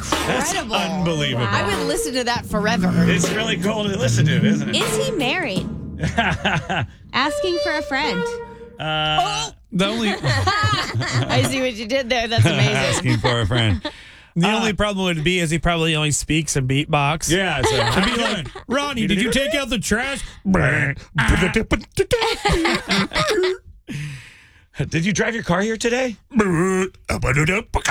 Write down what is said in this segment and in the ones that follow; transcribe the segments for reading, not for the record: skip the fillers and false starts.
incredible. That's unbelievable. I would listen to that forever. It's really cool to listen to, isn't it? Is he married? Asking for a friend. The only I see what you did there. That's amazing. Asking for a friend. the only problem would be is he probably only speaks a beatbox. Yeah. So I'd be like, Ronnie, did you take out the trash? Did you drive your car here today? Think of all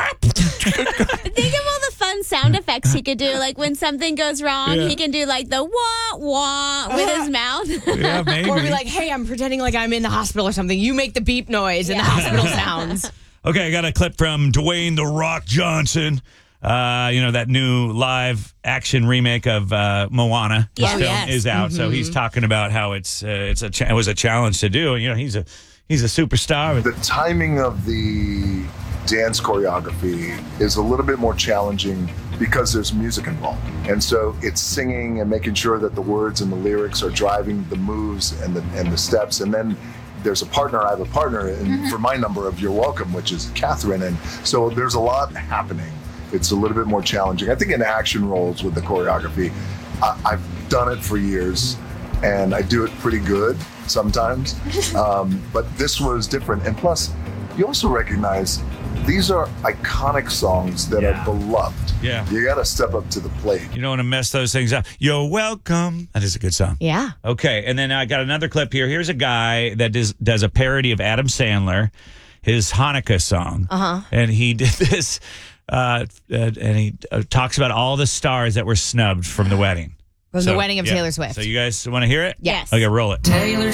the fun sound effects he could do. Like when something goes wrong, he can do like the wah wah with his mouth. Yeah, maybe. Or be like, hey, I'm pretending like I'm in the hospital or something. You make the beep noise and the hospital sounds. Okay, I got a clip from Dwayne "The Rock" Johnson. That new live action remake of Moana. The Yeah. film is out, so he's talking about how it was a challenge to do. You know, he's a superstar. The timing of the dance choreography is a little bit more challenging because there's music involved. And so it's singing and making sure that the words and the lyrics are driving the moves and the steps. And then there's a partner. I have a partner for my number of You're Welcome, which is Catherine. And so there's a lot happening. It's a little bit more challenging. I think in action roles with the choreography, I've done it for years and I do it pretty good sometimes. But this was different. And plus, you also recognize these are iconic songs that are beloved. Yeah. You got to step up to the plate. You don't want to mess those things up. You're welcome. That is a good song. Yeah. Okay, and then I got another clip here. Here's a guy that does a parody of Adam Sandler, his Hanukkah song. And he did this, and he talks about all the stars that were snubbed from the wedding. From the wedding of Taylor Swift. So you guys want to hear it? Yes. Okay, roll it. Taylor